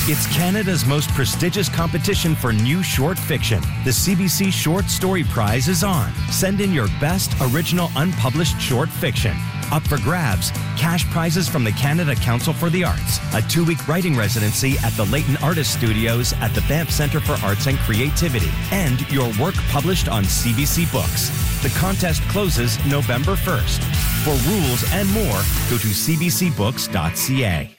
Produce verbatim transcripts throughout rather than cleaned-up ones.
It's Canada's most prestigious competition for new short fiction. The C B C Short Story Prize is on. Send in your best original unpublished short fiction. Up for grabs, cash prizes from the Canada Council for the Arts, a two-week writing residency at the Leighton Artist Studios at the Banff Centre for Arts and Creativity, and your work published on C B C Books. The contest closes November first. For rules and more, go to c b c books dot c a.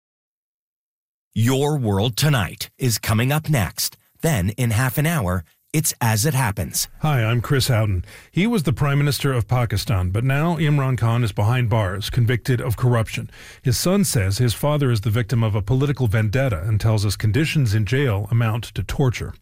Your World Tonight is coming up next. Then, in half an hour, it's As It Happens. Hi, I'm Chris Howden. He was the Prime Minister of Pakistan, but now Imran Khan is behind bars, convicted of corruption. His son says his father is the victim of a political vendetta and tells us conditions in jail amount to torture.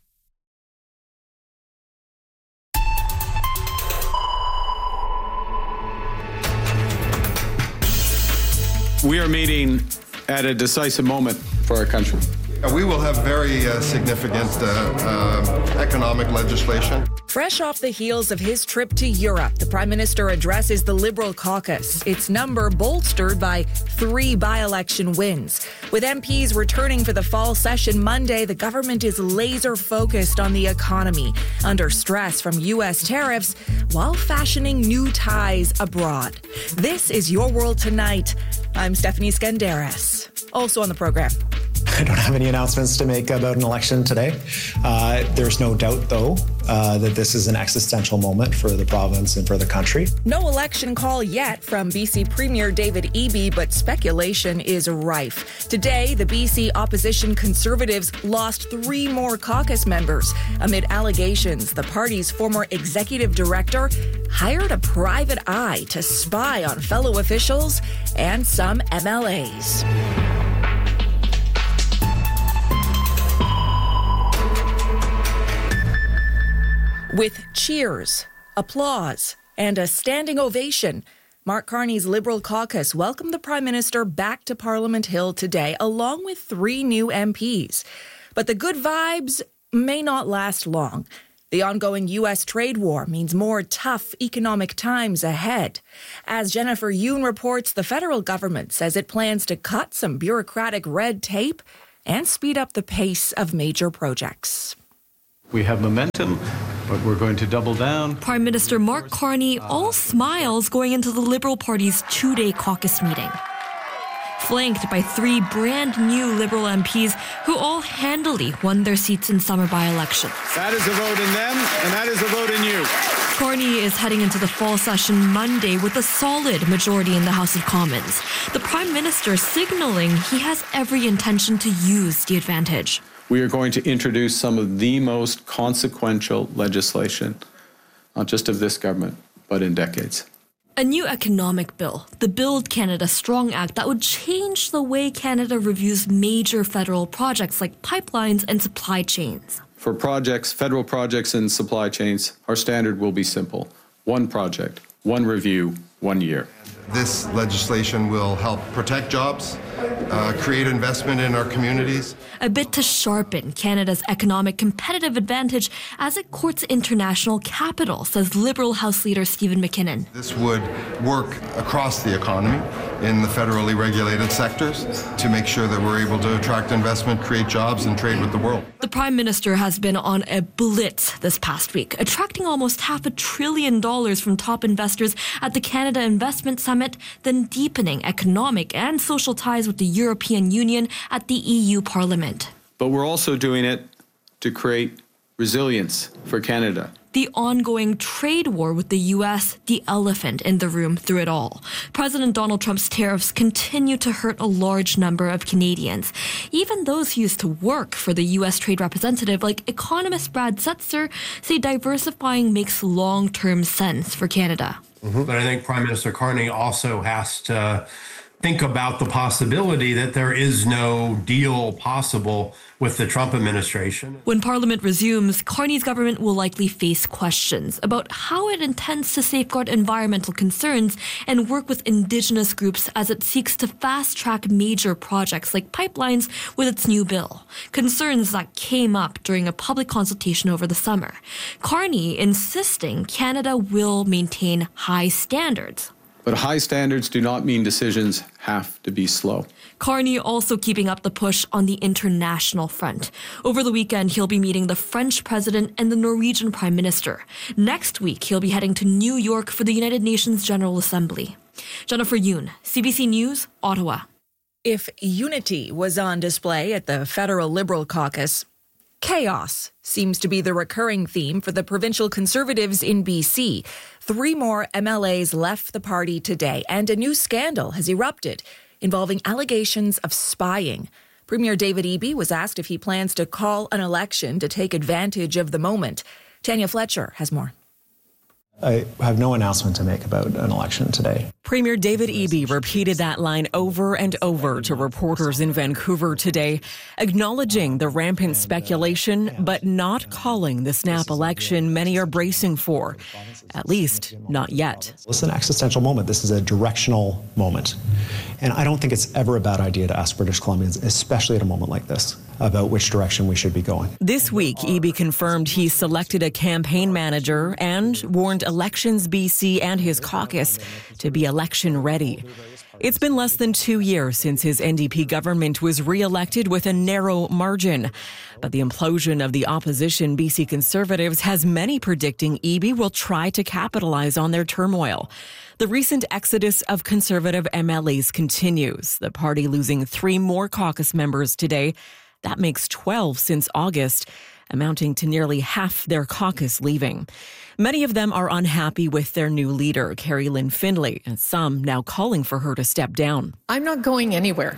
We are meeting at a decisive moment for our country. We will have very uh, significant uh, uh, economic legislation. Fresh off the heels of his trip to Europe, the Prime Minister addresses the Liberal caucus, its number bolstered by three by-election wins. With M Ps returning for the fall session Monday, the government is laser-focused on the economy, under stress from U S tariffs, while fashioning new ties abroad. This is Your World Tonight. I'm Stephanie Skandaris. Also on the program. I don't have any announcements to make about an election today. Uh, there's no doubt, though, uh, that this is an existential moment for the province and for the country. No election call yet from B C Premier David Eby, but speculation is rife. Today, the B C opposition Conservatives lost three more caucus members amid allegations the party's former executive director hired a private eye to spy on fellow officials and some M L As. With cheers, applause, and a standing ovation, Mark Carney's Liberal caucus welcomed the Prime Minister back to Parliament Hill today, along with three new M Ps. But the good vibes may not last long. The ongoing U S trade war means more tough economic times ahead. As Jennifer Yoon reports, the federal government says it plans to cut some bureaucratic red tape and speed up the pace of major projects. We have momentum, but we're going to double down. Prime Minister Mark Carney all smiles going into the Liberal Party's two-day caucus meeting. Flanked by three brand new Liberal M Ps who all handily won their seats in summer by-elections. That is a vote in them, and that is a vote in you. Carney is heading into the fall session Monday with a solid majority in the House of Commons. The Prime Minister signaling he has every intention to use the advantage. We are going to introduce some of the most consequential legislation, not just of this government, but in decades. A new economic bill, the Build Canada Strong Act, that would change the way Canada reviews major federal projects like pipelines and supply chains. For projects, federal projects and supply chains, our standard will be simple. One project, one review, one year. This legislation will help protect jobs, uh, create investment in our communities. A bit to sharpen Canada's economic competitive advantage as it courts international capital, says Liberal House Leader Stephen McKinnon. This would work across the economy in the federally regulated sectors to make sure that we're able to attract investment, create jobs, and trade with the world. The Prime Minister has been on a blitz this past week, attracting almost half a trillion dollars from top investors at the Canada Investment Summit, then deepening economic and social ties with the European Union at the E U Parliament. But we're also doing it to create resilience for Canada. The ongoing trade war with the U S, the elephant in the room through it all. President Donald Trump's tariffs continue to hurt a large number of Canadians, even those who used to work for the U S trade representative, like economist Brad Setzer, say diversifying makes long-term sense for Canada. Mm-hmm. But I think Prime Minister Carney also has to think about the possibility that there is no deal possible with the Trump administration. When Parliament resumes, Carney's government will likely face questions about how it intends to safeguard environmental concerns and work with Indigenous groups as it seeks to fast-track major projects like pipelines with its new bill. Concerns that came up during a public consultation over the summer. Carney insisting Canada will maintain high standards But high standards do not mean decisions have to be slow. Carney also keeping up the push on the international front. Over the weekend, he'll be meeting the French president and the Norwegian prime minister. Next week, he'll be heading to New York for the United Nations General Assembly. Jennifer Yoon, C B C News, Ottawa. If unity was on display at the Federal Liberal Caucus, chaos seems to be the recurring theme for the provincial Conservatives in B C. Three more M L As left the party today, and a new scandal has erupted involving allegations of spying. Premier David Eby was asked if he plans to call an election to take advantage of the moment. Tanya Fletcher has more. I have no announcement to make about an election today. Premier David Eby repeated that line over and over to reporters in Vancouver today, acknowledging the rampant speculation, but not calling the snap election many are bracing for. At least, not yet. This is an existential moment. This is a directional moment. And I don't think it's ever a bbad idea to ask British Columbians, especially at a moment like this, about which direction we should be going. This week, Eby confirmed he selected a campaign manager and warned Elections B C and his caucus to be election ready. It's been less than two years since his N D P government was re-elected with a narrow margin. But the implosion of the opposition B C Conservatives has many predicting Eby will try to capitalize on their turmoil. The recent exodus of Conservative M L As continues, the party losing three more caucus members today. That makes twelve since August, amounting to nearly half their caucus leaving. Many of them are unhappy with their new leader, Carrie Lynn Findlay, and some now calling for her to step down. I'm not going anywhere.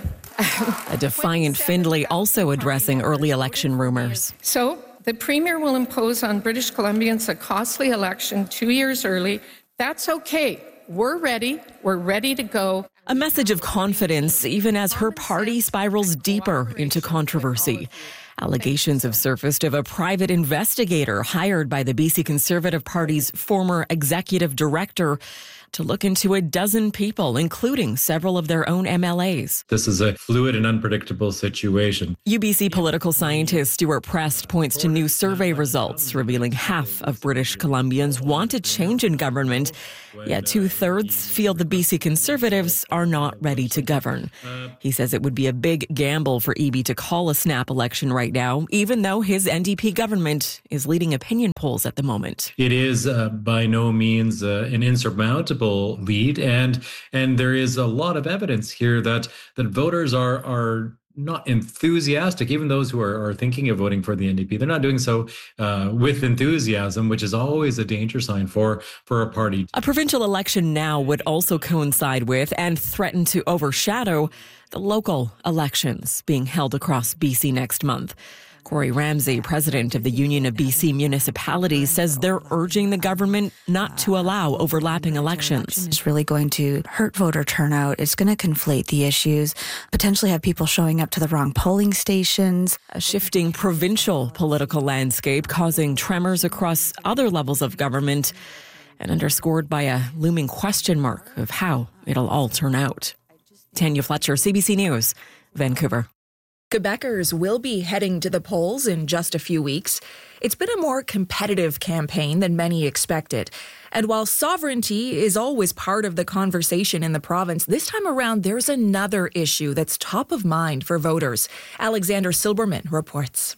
A defiant Findlay also addressing early election rumors. So the Premier will impose on British Columbians a costly election two years early. That's okay. We're ready. We're ready to go. A message of confidence, even as her party spirals deeper into controversy. Allegations have surfaced of a private investigator hired by the B C Conservative Party's former executive director to look into a dozen people, including several of their own M L As. This is a fluid and unpredictable situation. U B C political scientist Stuart Prest points to new survey results revealing half of British Columbians want a change in government, yet two-thirds feel the B C Conservatives are not ready to govern. He says it would be a big gamble for Eby to call a snap election right now, even though his N D P government is leading opinion polls at the moment. It is uh, by no means uh, an insurmountable lead, and and there is a lot of evidence here that that voters are are not enthusiastic. Even those who are, are thinking of voting for the N D P, they're not doing so uh, with enthusiasm, which is always a danger sign for for a party. A provincial election now would also coincide with and threaten to overshadow the local elections being held across B C next month. Corey Ramsey, president of the Union of B C Municipalities, says they're urging the government not to allow overlapping elections. It's really going to hurt voter turnout. It's going to conflate the issues, potentially have people showing up to the wrong polling stations. A shifting provincial political landscape causing tremors across other levels of government and underscored by a looming question mark of how it'll all turn out. Tanya Fletcher, C B C News, Vancouver. Quebecers will be heading to the polls in just a few weeks. It's been a more competitive campaign than many expected. And while sovereignty is always part of the conversation in the province, this time around there's another issue that's top of mind for voters. Alexander Silberman reports.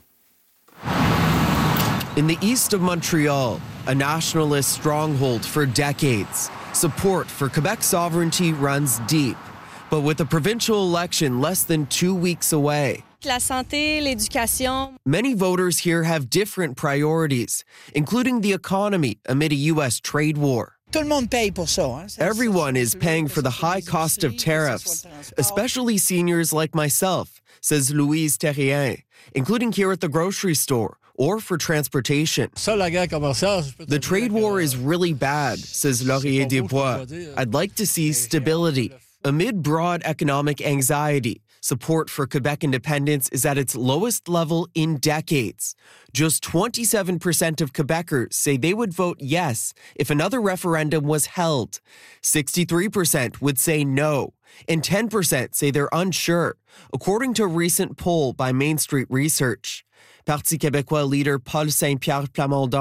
In the east of Montreal, a nationalist stronghold for decades, support for Quebec sovereignty runs deep. But with the provincial election less than two weeks away, La santé, l'éducation. Many voters here have different priorities, including the economy amid a U S trade war. Everyone is paying for the high cost of tariffs, especially seniors like myself, says Louise Terrien, including here at the grocery store or for transportation. The trade war is really bad, says Laurier Desbois. I'd like to see stability. Amid broad economic anxiety, support for Quebec independence is at its lowest level in decades. Just twenty-seven percent of Quebecers say they would vote yes if another referendum was held. sixty-three percent would say no, and ten percent say they're unsure, according to a recent poll by Main Street Research. Parti Québécois leader Paul Saint-Pierre Plamondon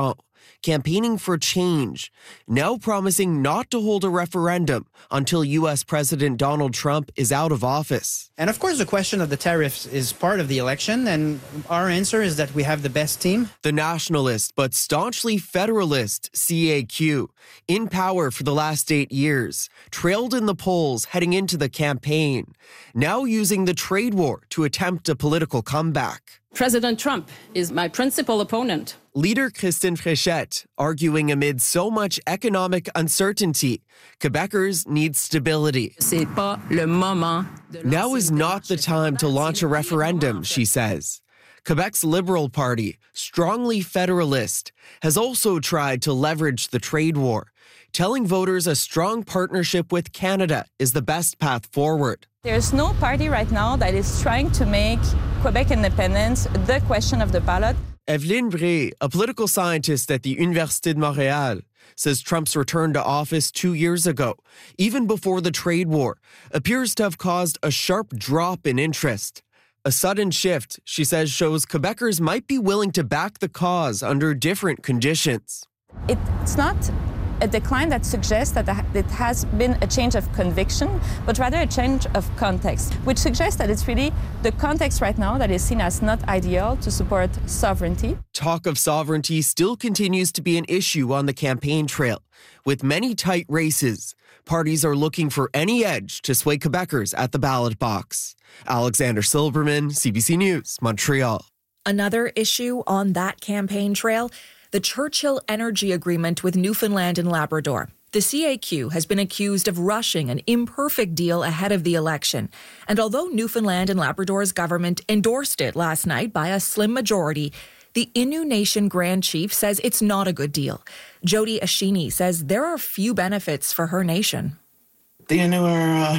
campaigning for change, now promising not to hold a referendum until U S President Donald Trump is out of office. And of course, the question of the tariffs is part of the election, and our answer is that we have the best team. The nationalist but staunchly federalist C A Q, in power for the last eight years, trailed in the polls heading into the campaign, now using the trade war to attempt a political comeback. President Trump is my principal opponent. Leader Christine Fréchette arguing amid so much economic uncertainty, Quebecers need stability. C'est pas le moment. Now is not the time to launch a referendum, she says. Quebec's Liberal Party, strongly federalist, has also tried to leverage the trade war, telling voters a strong partnership with Canada is the best path forward. There's no party right now that is trying to make Quebec independence the question of the ballot. Evelyne Bré, a political scientist at the Université de Montréal, says Trump's return to office two years ago, even before the trade war, appears to have caused a sharp drop in interest. A sudden shift, she says, shows Quebecers might be willing to back the cause under different conditions. It's not a decline that suggests that it has been a change of conviction, but rather a change of context, which suggests that it's really the context right now that is seen as not ideal to support sovereignty. Talk of sovereignty still continues to be an issue on the campaign trail. With many tight races, parties are looking for any edge to sway Quebecers at the ballot box. Alexander Silberman, C B C News, Montreal. Another issue on that campaign trail, the Churchill Energy Agreement with Newfoundland and Labrador. The C A Q has been accused of rushing an imperfect deal ahead of the election. And although Newfoundland and Labrador's government endorsed it last night by a slim majority, the Innu Nation Grand Chief says it's not a good deal. Jody Ashini says there are few benefits for her nation. The Innu are uh,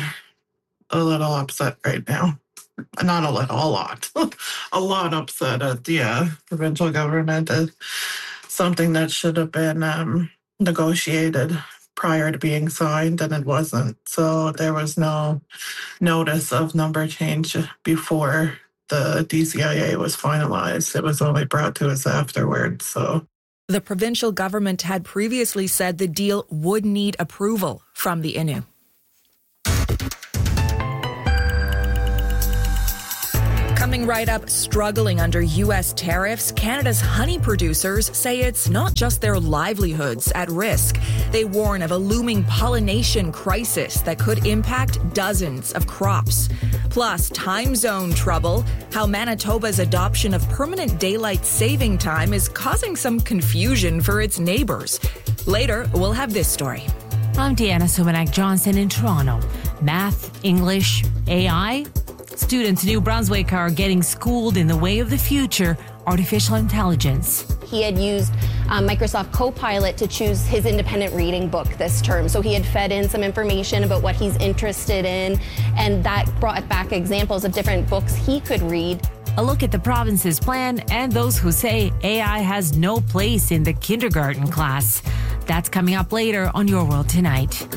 a little upset right now. Not a little, a lot. a lot upset at the uh, provincial government. Uh, something that should have been um, negotiated prior to being signed, and it wasn't. So there was no notice of number change before the D C I A was finalized. It was only brought to us afterwards. So the provincial government had previously said the deal would need approval from the Innu. Coming right up, struggling under U S tariffs, Canada's honey producers say it's not just their livelihoods at risk. They warn of a looming pollination crisis that could impact dozens of crops. Plus, time zone trouble, how Manitoba's adoption of permanent daylight saving time is causing some confusion for its neighbors. Later, we'll have this story. I'm Deanna Sumanak-Johnson in Toronto. Math, English, A I. Students in New Brunswick are getting schooled in the way of the future, artificial intelligence. He had used uh, Microsoft Copilot to choose his independent reading book this term. So he had fed in some information about what he's interested in, and that brought back examples of different books he could read. A look at the province's plan and those who say A I has no place in the kindergarten class. That's coming up later on Your World Tonight.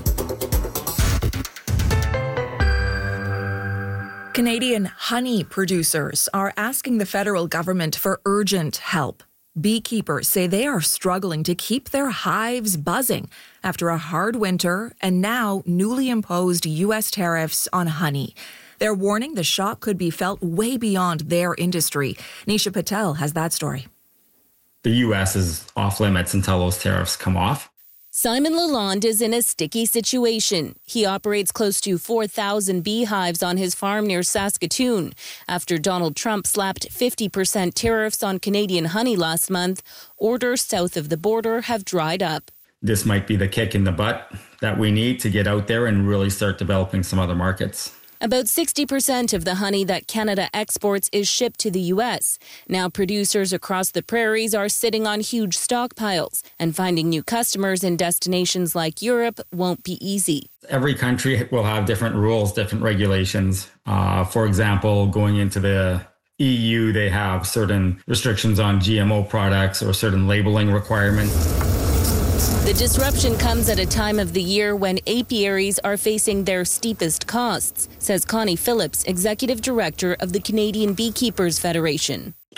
Canadian honey producers are asking the federal government for urgent help. Beekeepers say they are struggling to keep their hives buzzing after a hard winter and now newly imposed U S tariffs on honey. They're warning the shock could be felt way beyond their industry. Nisha Patel has that story. The U S is off limits until those tariffs come off. Simon Lalonde is in a sticky situation. He operates close to four thousand beehives on his farm near Saskatoon. After Donald Trump slapped fifty percent tariffs on Canadian honey last month, orders south of the border have dried up. This might be the kick in the butt that we need to get out there and really start developing some other markets. About sixty percent of the honey that Canada exports is shipped to the U S. Now producers across the prairies are sitting on huge stockpiles, and finding new customers in destinations like Europe won't be easy. Every country will have different rules, different regulations. Uh, for example, going into the E U, they have certain restrictions on G M O products or certain labeling requirements. The disruption comes at a time of the year when apiaries are facing their steepest costs, says Connie Phillips, Executive Director of the Canadian Beekeepers Federation.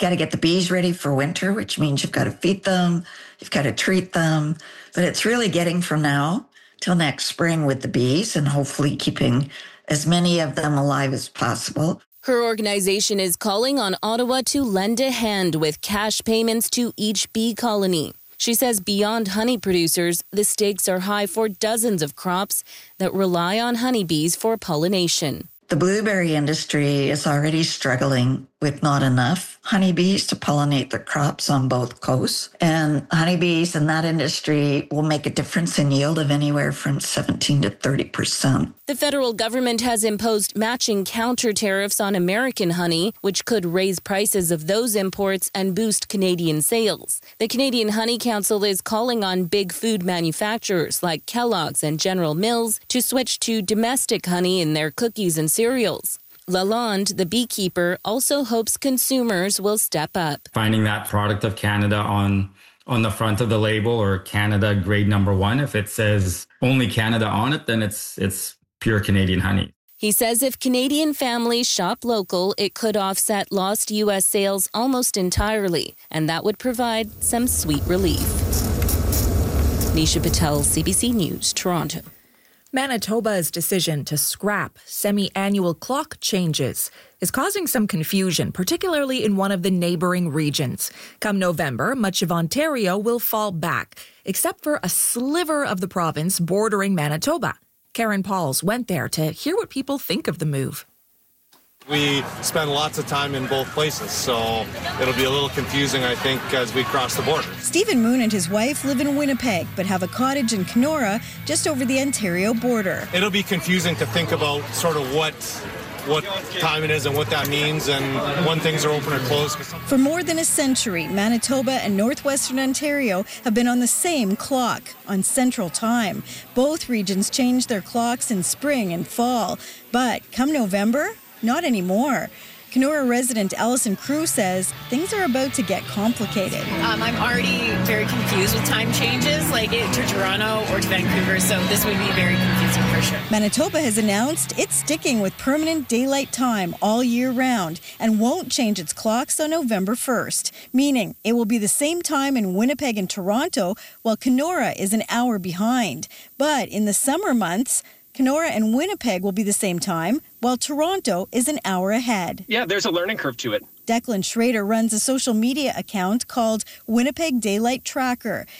got to get the bees ready for winter, which means you've got to feed them, you've got to treat them. But it's really getting from now till next spring with the bees and hopefully keeping as many of them alive as possible. Her organization is calling on Ottawa to lend a hand with cash payments to each bee colony. She says beyond honey producers, the stakes are high for dozens of crops that rely on honeybees for pollination. The blueberry industry is already struggling with not enough honeybees to pollinate their crops on both coasts. And honeybees in that industry will make a difference in yield of anywhere from seventeen to thirty percent. The federal government has imposed matching counter tariffs on American honey, which could raise prices of those imports and boost Canadian sales. The Canadian Honey Council is calling on big food manufacturers like Kellogg's and General Mills to switch to domestic honey in their cookies and cereals. Lalonde, the beekeeper, also hopes consumers will step up. Finding that product of Canada on on the front of the label, or Canada grade number one, if it says only Canada on it, then it's it's pure Canadian honey. He says if Canadian families shop local, it could offset lost U S sales almost entirely, and that would provide some sweet relief. Nisha Patel, C B C News, Toronto. Manitoba's decision to scrap semi-annual clock changes is causing some confusion, particularly in one of the neighbouring regions. Come November, much of Ontario will fall back, except for a sliver of the province bordering Manitoba. Karen Pauls went there to hear what people think of the move. We spend lots of time in both places, so it'll be a little confusing, I think, as we cross the border. Stephen Moon and his wife live in Winnipeg, but have a cottage in Kenora, just over the Ontario border. It'll be confusing to think about sort of what what time it is and what that means and when things are open or closed. For more than a century, Manitoba and Northwestern Ontario have been on the same clock, on Central Time. Both regions change their clocks in spring and fall, but come November, not anymore. Kenora resident Allison Crew says things are about to get complicated. Um, I'm already very confused with time changes, like it, to Toronto or to Vancouver, so this would be very confusing for sure. Manitoba has announced it's sticking with permanent daylight time all year round and won't change its clocks on November first, meaning it will be the same time in Winnipeg and Toronto, while Kenora is an hour behind. But in the summer months, Kenora and Winnipeg will be the same time, while Toronto is an hour ahead. Yeah, there's a learning curve to it. Declan Schrader runs a social media account called Winnipeg Daylight Tracker.